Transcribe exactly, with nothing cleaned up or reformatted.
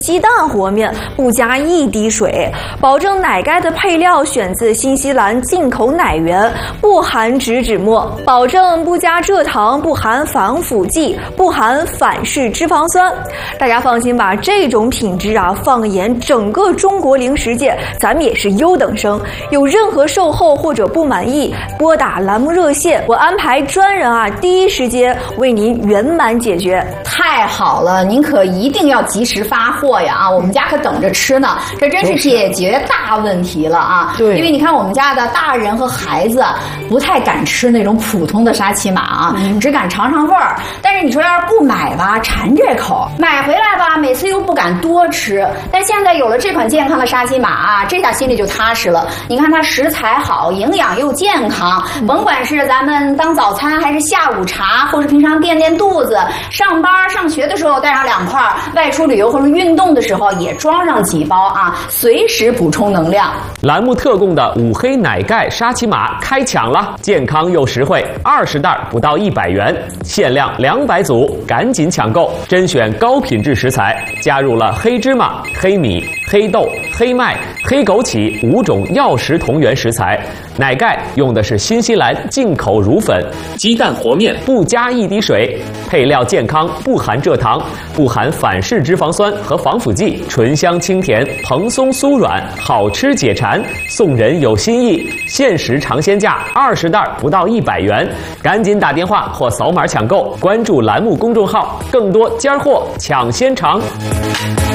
鸡蛋和面不加一滴水，保证奶盖的配料选自新西兰进口奶源，不含植脂末，保证不加蔗糖，不含防腐剂，不含反式脂肪酸。大家放心吧，这种品质啊，放眼整个中国零食界，咱们也是优等生。有任何售后或者不满意，拨打栏目热线，我安排专人啊，第一时间为您圆满解决。 太好了，您可一定要及时发货呀！啊，我们家可等着吃呢，这真是解决大问题了啊！对，因为你看我们家的大人和孩子不太敢吃那种普通的沙琪玛啊，嗯、只敢尝尝味儿。但是你说要是不买吧，馋这口；买回来吧，每次又不敢多吃。但现在有了这款健康的沙琪玛啊，这下心里就踏实了。你看它食材好，营养又健康，嗯、甭管是咱们当早餐，还是下午茶，或是平常垫垫肚子，上班上学的时候带上两块，外出旅游或者运动的时候也装上几包啊，随时补充能量。 栏目特供的五黑奶盖沙琪玛开抢了，健康又实惠，二十袋不到一百元，限量两百组，赶紧抢购！甄选高品质食材，加入了黑芝麻、黑米、黑豆、黑麦、黑枸杞五种药食同源食材。奶盖用的是新西兰进口乳粉，鸡蛋和面不加一滴水，配料健康，不含蔗糖，不含反式脂肪酸和防腐剂，醇香清甜，蓬松酥软，好吃解馋。送人有心意，限时尝鲜价，二十袋不到一百元，赶紧打电话或扫码抢购，关注栏目公众号，更多尖货抢先尝。